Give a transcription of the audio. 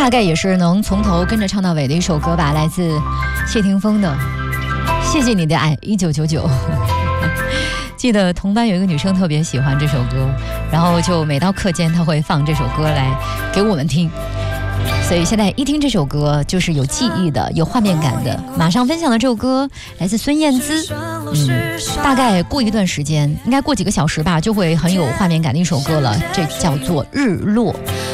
大概也是能从头跟着唱到尾的一首歌吧，来自谢霆锋的《谢谢你的爱》1999。记得同班有一个女生特别喜欢这首歌，然后就每到课间她会放这首歌来给我们听，所以现在一听这首歌就是有记忆的，有画面感的。马上分享的这首歌来自孙燕姿，大概过一段时间，应该过几个小时吧，就会很有画面感的一首歌了，这叫做《日落》。